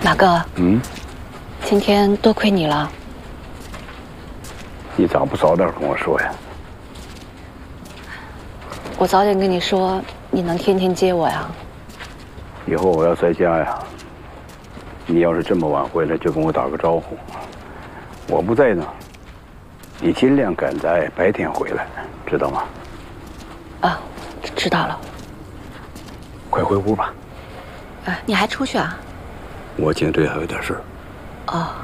马哥， 嗯， 今天多亏你了。 你咋不早点跟我说呀？ 我早点跟你说，你能天天接我呀？ 以后我要在家呀，你要是这么晚回来，就跟我打个招呼。我不在呢，你尽量赶在白天回来，知道吗？ 啊，知道了。 快回屋吧。 你还出去啊？ 我颈椎还有点事儿。 哦。